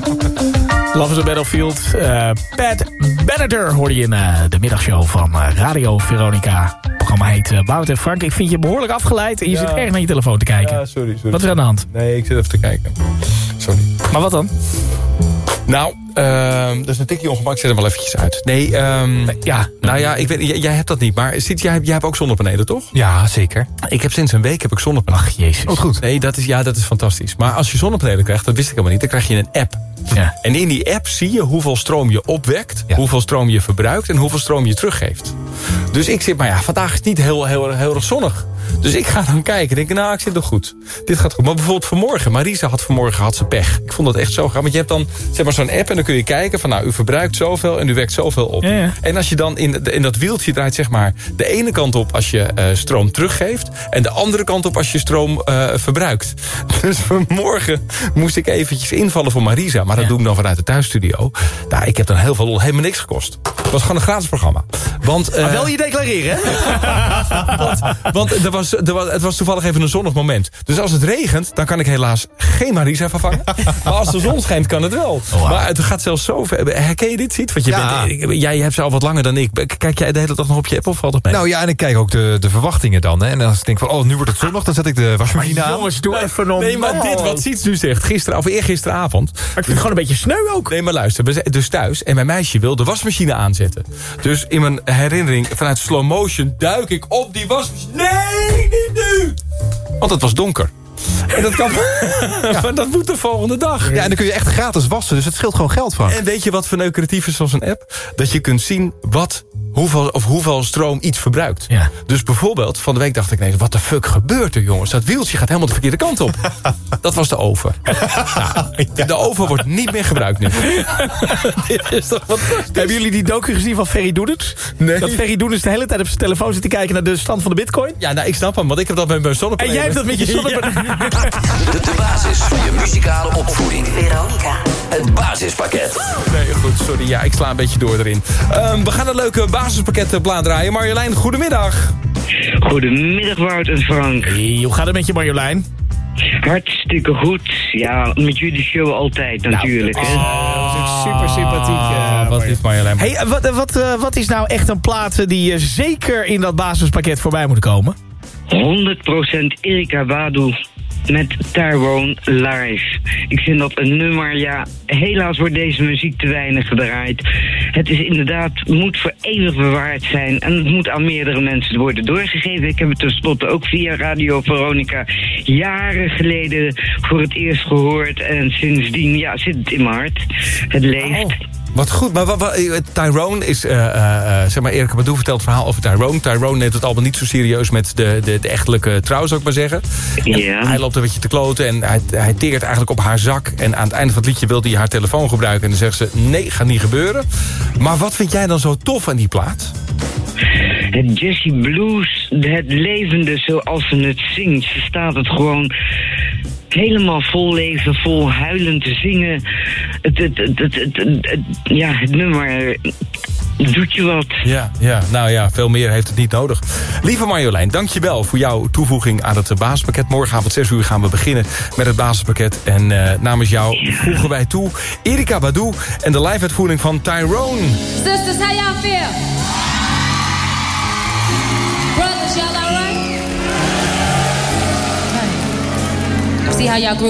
Love is a Battlefield. Pat Benatar hoorde je in de middagshow van Radio Veronica. Het programma heet Wout en Frank. Ik vind je behoorlijk afgeleid en je zit erg naar je telefoon te kijken. Ja, sorry. Wat is er aan de hand? Nee, ik zit even te kijken. Sorry. Maar wat dan? Nou, dat is een tikje ongemak. Ik zet hem wel eventjes uit. Nee, nou ja, ik weet, jij hebt dat niet. Maar jij hebt ook zonnepanelen, toch? Ja, zeker. Ik heb sinds een week zonnepanelen. Ach, jezus. Oh, goed. Nee, dat is fantastisch. Maar als je zonnepanelen krijgt, dat wist ik helemaal niet. Dan krijg je een app. Ja. En in die app zie je hoeveel stroom je opwekt, hoeveel stroom je verbruikt en hoeveel stroom je teruggeeft. Dus ik zit, vandaag is het niet heel erg zonnig. Dus ik ga dan kijken en denk, ik zit nog goed. Dit gaat goed. Maar bijvoorbeeld vanmorgen, Marisa had vanmorgen pech. Ik vond dat echt zo graag. Want je hebt dan zo'n app en dan kun je kijken van, u verbruikt zoveel en u wekt zoveel op. Ja. En als je dan in dat wieltje draait, de ene kant op als je stroom teruggeeft en de andere kant op als je stroom verbruikt. Dus vanmorgen moest ik eventjes invallen voor Marisa. Maar dat doe ik dan vanuit de thuisstudio. Nou, ik heb dan heel veel lol. Helemaal niks gekost. Het was gewoon een gratis programma. Maar wel je declareren, hè? want het was toevallig even een zonnig moment. Dus als het regent, dan kan ik helaas geen Marisa vervangen. Maar als de zon schijnt, kan het wel. Oh, wow. Maar het gaat zelfs zo ver. Herken je dit ziet? Want jij hebt ze al wat langer dan ik. Kijk jij de hele dag nog op je app of valt het mee? Nou ja, en ik kijk ook de verwachtingen dan. Hè. En als ik denk van, nu wordt het zonnig, dan zet ik de wasmachine aan. Jongens, doe even normaal. Nee, maar dit wat Siets nu zegt, eergisteravond. Maar ik vind het gewoon een beetje sneu ook. Nee, maar luister, we zijn dus thuis en mijn meisje wil de wasmachine aanzetten. Dus in mijn herinnering, vanuit slow motion, duik ik op die wasmachine. Nee, niet nu! Want het was donker. En dat kan... Maar dat moet de volgende dag. Ja, en dan kun je echt gratis wassen, dus het scheelt gewoon geld van. En weet je wat verneukeratief is van zo'n app? Dat je kunt zien hoeveel stroom iets verbruikt. Ja. Dus bijvoorbeeld, van de week dacht ik, wat de fuck gebeurt er, jongens? Dat wieltje gaat helemaal de verkeerde kant op. Dat was de oven. De oven wordt niet meer gebruikt nu. Dit is toch fantastisch. Hebben jullie die docu gezien van Ferry Doedens? Nee. Dat Ferry Doedens de hele tijd op zijn telefoon zit te kijken naar de stand van de bitcoin? Ja, ik snap hem, want ik heb dat met mijn zonnepanelen. En jij hebt dat met je zonnepanelen. De basis voor je muzikale opvoeding. Veronica. Het basispakket. Nee, goed, sorry. Ja, ik sla een beetje door erin. We gaan een leuke basispakket draaien. Marjolein, goedemiddag. Goedemiddag, Wout en Frank. Hey, hoe gaat het met je, Marjolein? Hartstikke goed. Ja, met jullie show altijd natuurlijk. Dat is super sympathiek. Wat is Marjolein? Hey, wat is nou echt een plaat die zeker in dat basispakket voorbij moet komen? 100% Erykah Badu met Tyrone Live. Ik vind dat een nummer, helaas wordt deze muziek te weinig gedraaid. Het is inderdaad, moet voor eeuwig bewaard zijn en het moet aan meerdere mensen worden doorgegeven. Ik heb het tenslotte ook via Radio Veronica jaren geleden voor het eerst gehoord en sindsdien, zit het in mijn hart. Het leeft. Oh. Wat goed, maar Tyrone is, Erykah Badu vertelt het verhaal over Tyrone. Tyrone neemt het allemaal niet zo serieus met de echtelijke trouw, zou ik maar zeggen. Ja. Hij loopt een beetje te kloten en hij teert eigenlijk op haar zak. En aan het einde van het liedje wil hij haar telefoon gebruiken. En dan zegt ze, nee, gaat niet gebeuren. Maar wat vind jij dan zo tof aan die plaat? Het Jazzy Blues, het levende zoals ze het zingt. Ze staat het gewoon helemaal vol leven, vol huilend te zingen. Het nummer doet je wat. Ja, veel meer heeft het niet nodig. Lieve Marjolein, dankjewel voor jouw toevoeging aan het basispakket. Morgenavond 6 uur gaan we beginnen met het basispakket. En namens jou voegen wij toe Erykah Badu en de live-uitvoering van Tyrone. Sisters, how y'all feel? Brothers, y'all all right? See how y'all grew